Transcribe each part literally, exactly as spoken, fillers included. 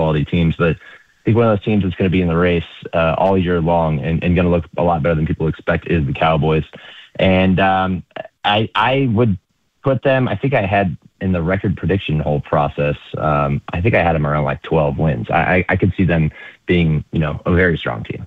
quality teams. But I think one of those teams that's going to be in the race uh, all year long and, and going to look a lot better than people expect is the Cowboys. And um, I I would put them, I think I had in the record prediction whole process, um, I think I had them around like twelve wins. I, I, I could see them being, you know, a very strong team.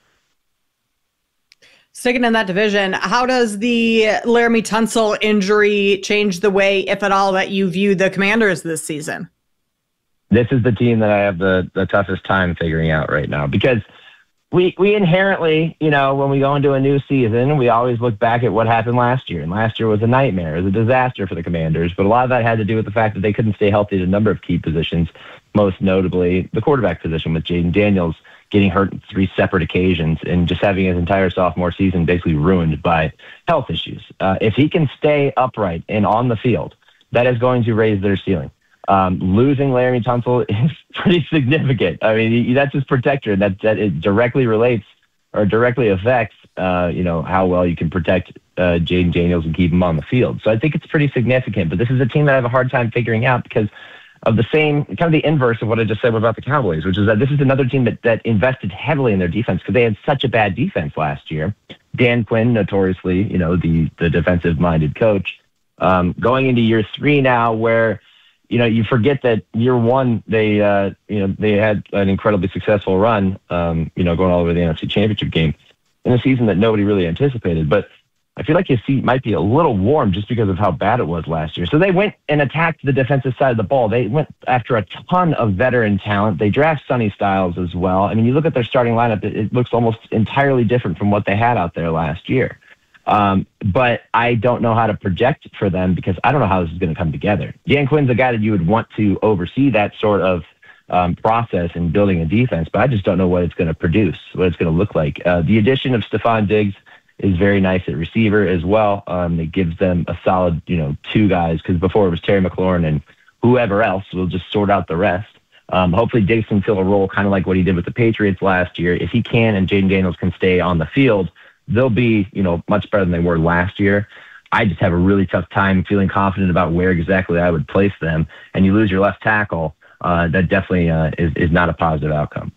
Sticking in that division, how does the Laremy Tunsil injury change the way, if at all, that you view the Commanders this season? This is the team that I have the, the toughest time figuring out right now, because we we inherently, you know, when we go into a new season, we always look back at what happened last year. And last year was a nightmare. It was a disaster for the Commanders. But a lot of that had to do with the fact that they couldn't stay healthy at a number of key positions, most notably the quarterback position, with Jaden Daniels getting hurt on three separate occasions and just having his entire sophomore season basically ruined by health issues. Uh, if he can stay upright and on the field, that is going to raise their ceiling. Um, losing Laremy Tunsil is pretty significant. I mean, he, that's his protector. That that it directly relates or directly affects, uh, you know, how well you can protect uh, Jaden Daniels and keep him on the field. So I think it's pretty significant. But this is a team that I have a hard time figuring out because of the same, kind of the inverse of what I just said about the Cowboys, which is that this is another team that, that invested heavily in their defense because they had such a bad defense last year. Dan Quinn, notoriously, you know, the, the defensive-minded coach, um, going into year three now where, you know, you forget that year one, they, uh, you know, they had an incredibly successful run, um, you know, going all the way to the N F C Championship game in a season that nobody really anticipated. But I feel like your seat might be a little warm just because of how bad it was last year. So they went and attacked the defensive side of the ball. They went after a ton of veteran talent. They draft Sonny Styles as well. I mean, you look at their starting lineup, it, it looks almost entirely different from what they had out there last year. Um, but I don't know how to project for them because I don't know how this is going to come together. Dan Quinn's a guy that you would want to oversee that sort of um, process in building a defense, but I just don't know what it's going to produce, what it's going to look like. Uh, the addition of Stephon Diggs is very nice at receiver as well. Um, it gives them a solid, you know, two guys, because before it was Terry McLaurin and whoever else will just sort out the rest. Um, hopefully Diggs can fill a role kind of like what he did with the Patriots last year. If he can and Jaden Daniels can stay on the field, they'll be, you know, much better than they were last year. I just have a really tough time feeling confident about where exactly I would place them. And you lose your left tackle, uh, that definitely uh, is, is not a positive outcome.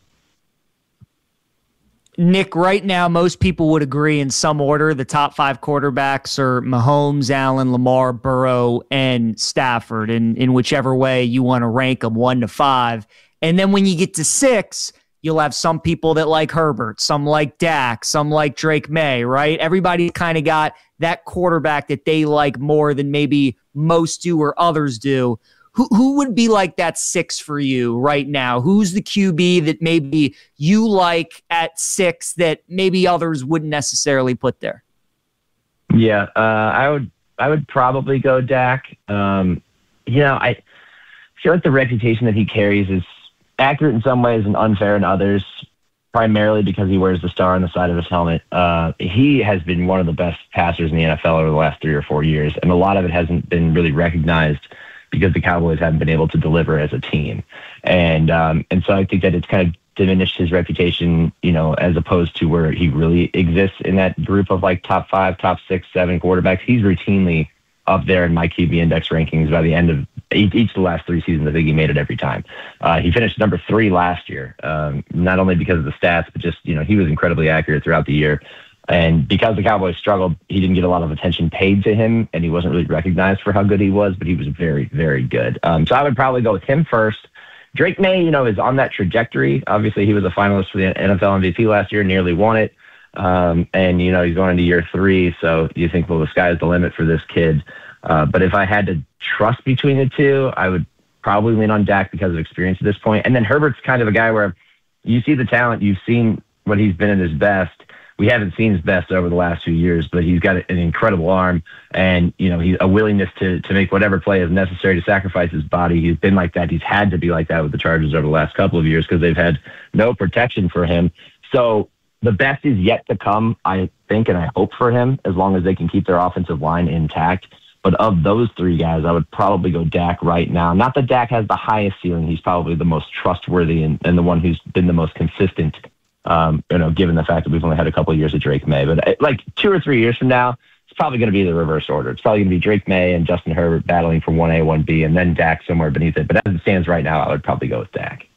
Nick, right now, most people would agree in some order the top five quarterbacks are Mahomes, Allen, Lamar, Burrow, and Stafford, in, in whichever way you want to rank them, one to five. And then when you get to six, you'll have some people that like Herbert, some like Dak, some like Drake May, right? Everybody kind of got that quarterback that they like more than maybe most do or others do. Who who would be like that six for you right now? Who's the Q B that maybe you like at six that maybe others wouldn't necessarily put there? Yeah, uh, I would I would probably go Dak. Um, you know, I feel like the reputation that he carries is accurate in some ways and unfair in others, primarily because he wears the star on the side of his helmet. Uh, he has been one of the best passers in the N F L over the last three or four years, and a lot of it hasn't been really recognized because the Cowboys haven't been able to deliver as a team. And um, and so I think that it's kind of diminished his reputation, you know, as opposed to where he really exists in that group of like top five, top six, seven quarterbacks. He's routinely up there in my Q B index rankings by the end of each, each of the last three seasons. I think he made it every time. Uh, he finished number three last year, um, not only because of the stats, but just, you know, he was incredibly accurate throughout the year. And because the Cowboys struggled, he didn't get a lot of attention paid to him, and he wasn't really recognized for how good he was, but he was very, very good. Um, so I would probably go with him first. Drake May, you know, is on that trajectory. Obviously, he was a finalist for the N F L M V P last year, nearly won it. Um, and, you know, he's going into year three, so you think, well, the sky's the limit for this kid. Uh, but if I had to trust between the two, I would probably lean on Dak because of experience at this point. And then Herbert's kind of a guy where you see the talent, you've seen what he's been at his best. We haven't seen his best over the last few years, but he's got an incredible arm and, you know, he's a willingness to to make whatever play is necessary to sacrifice his body. He's been like that. He's had to be like that with the Chargers over the last couple of years because they've had no protection for him. So the best is yet to come, I think, and I hope for him, as long as they can keep their offensive line intact. But of those three guys, I would probably go Dak right now. Not that Dak has the highest ceiling. He's probably the most trustworthy and, and the one who's been the most consistent, um, you know, given the fact that we've only had a couple of years of Drake May. But uh, like two or three years from now, it's probably going to be the reverse order. It's probably going to be Drake May and Justin Herbert battling for one A, one B, and then Dak somewhere beneath it. But as it stands right now, I would probably go with Dak.